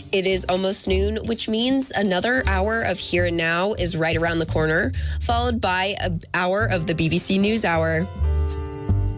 It is almost noon, which means another hour of Here and Now is right around the corner, followed by an hour of the BBC NewsHour.